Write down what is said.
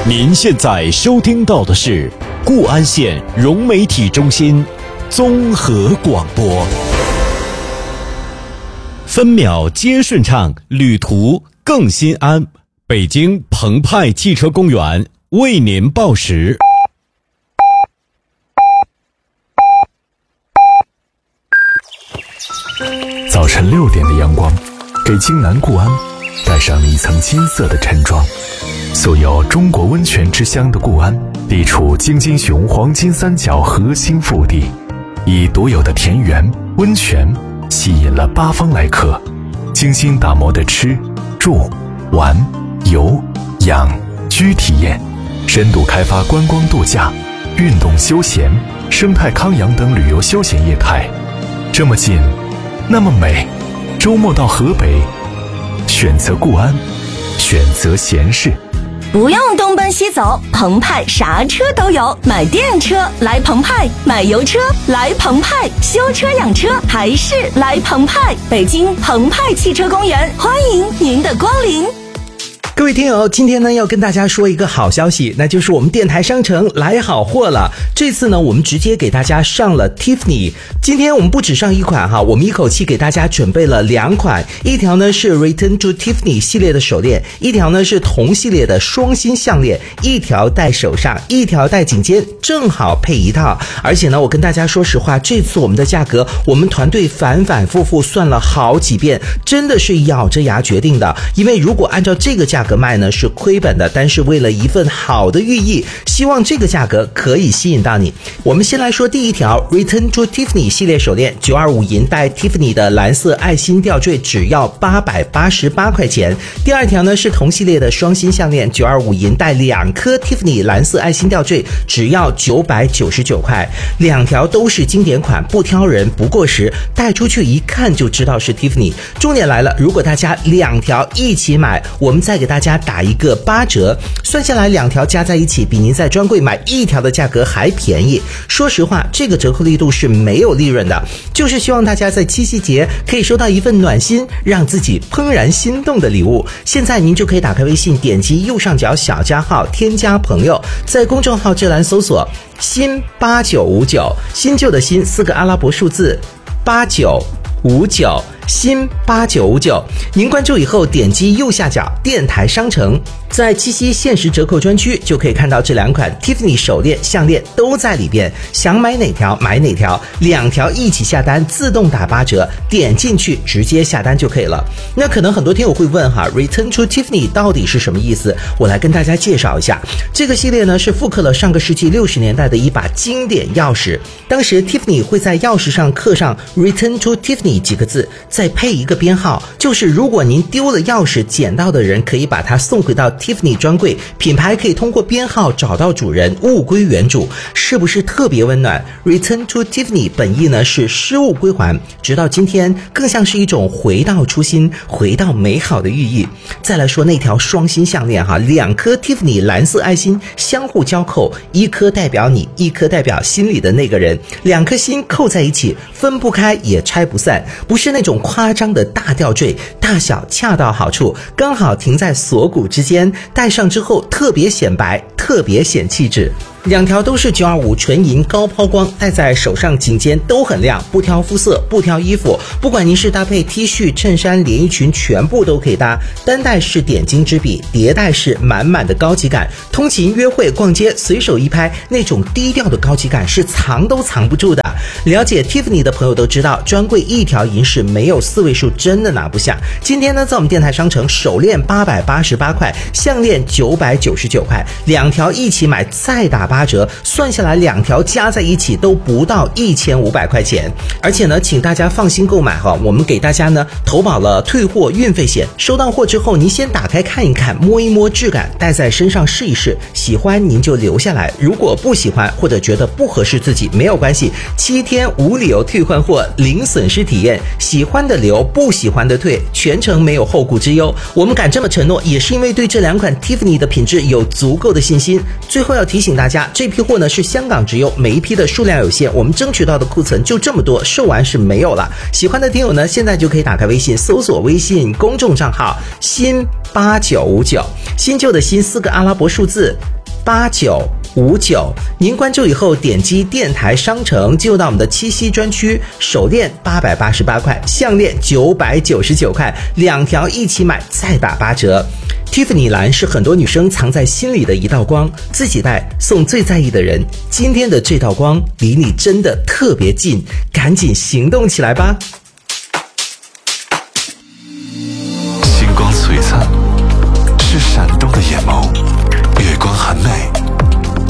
您现在收听到的是固安县融媒体中心综合广播，分秒皆顺畅，旅途更心安。北京澎湃汽车公园为您报时。 早晨6点的阳光，给京南固安带上了一层金色的衬妆。素有中国温泉之乡的固安，地处京津雄黄金三角核心腹地，以独有的田园温泉吸引了八方来客。精心打磨的吃住玩游养居体验，深度开发观光度假、运动休闲、生态康养等旅游休闲业态。这么近那么美，周末到河北，选择固安，选择闲适。 不用东奔西走，澎湃啥车都有。买电车来澎湃，买油车来澎湃，修车养车还是来澎湃。北京澎湃汽车公园，欢迎您的光临。 各位听友，今天呢要跟大家说一个好消息，那就是我们电台商城来好货了。这次呢我们直接给大家上了 Tiffany。 今天我们不只上一款哈，我们一口气给大家准备了2款，一条呢是 Return to Tiffany 系列的手链，一条呢是同系列的双芯项链，一条戴手上，一条戴颈间，正好配一套。而且呢我跟大家说实话，这次我们的价格我们团队反反复复算了好几遍，真的是咬着牙决定的。因为如果按照这个价格卖呢是亏本的，但是为了一份好的寓意，希望这个价格可以吸引到你。我们先来说第一条 Return to Tiffany 系列手链，925银带 Tiffany 的蓝色爱心吊坠，只要888块钱。第二条呢是同系列的双芯项链，925银带2颗 Tiffany 蓝色爱心吊坠，只要999块。两条都是经典款，不挑人不过时，带出去一看就知道是 Tiffany。 重点来了，如果大家2条一起买，我们再给大家打一个8折，算下来2条加在一起比您在专柜买1条的价格还便宜。说实话，这个折扣力度是没有利润的，就是希望大家在七夕节可以收到一份暖心，让自己怦然心动的礼物。现在您就可以打开微信，点击右上角小加号，添加朋友，在公众号这栏搜索新8959，新旧的新4个阿拉伯数字8959，新8959，您关注以后点击右下角电台商城，在七夕限时折扣专区就可以看到这2款 Tiffany 手链项链都在里边，想买哪条买哪条，2条一起下单自动打8折，点进去直接下单就可以了。那可能很多听友会问哈 Return to Tiffany 到底是什么意思，我来跟大家介绍一下。这个系列呢是复刻了上个世纪60年代的一把经典钥匙，当时 Tiffany 会在钥匙上刻上 Return to Tiffany 几个字，再配一个编号，就是如果您丢了钥匙，捡到的人可以把它送回到 Tiffany 专柜，品牌可以通过编号找到主人，物归原主，是不是特别温暖？ Return to Tiffany 本意呢是失物归还，直到今天更像是一种回到初心，回到美好的寓意。再来说那条双芯项链哈，2颗 Tiffany 蓝色爱心相互交扣，一颗代表你，一颗代表心里的那个人，2颗心扣在一起，分不开也拆不散，不是那种夸张的大吊坠，大小恰到好处，刚好停在锁骨之间，戴上之后特别显白，特别显气质。2条都是925纯银高抛光，戴在手上颈间都很亮，不挑肤色不挑衣服，不管您是搭配 T 恤衬衫连衣裙全部都可以搭，单戴是点睛之笔，叠戴是满满的高级感，通勤约会逛街随手一拍，那种低调的高级感是藏都藏不住的。了解 Tiffany 的朋友都知道，专柜1条银饰没有4位数真的拿不下。今天呢在我们电台商城，手链888块，项链999块，2条一起买再打8折，算下来2条加在一起都不到1500块钱。而且呢请大家放心购买哈，我们给大家呢投保了退货运费险，收到货之后您先打开看一看，摸一摸质感，戴在身上试一试，喜欢您就留下来，如果不喜欢或者觉得不合适自己没有关系，7天无理由退换货，零损失体验，喜欢的留，不喜欢的退，全程没有后顾之忧。我们敢这么承诺，也是因为对这2款 Tiffany 的品质有足够的信心。最后要提醒大家，这批货呢是香港直邮，每一批的数量有限，我们争取到的库存就这么多，售完是没有了。喜欢的听友呢，现在就可以打开微信，搜索微信公众账号新8959，新旧的新4个阿拉伯数字 8959，您关注以后点击电台商城，进入到我们的七夕专区，手链888块，项链999块，2条一起买再打8折。Tiffany 蓝是很多女生藏在心里的一道光，自己戴送最在意的人。今天的这道光离你真的特别近，赶紧行动起来吧。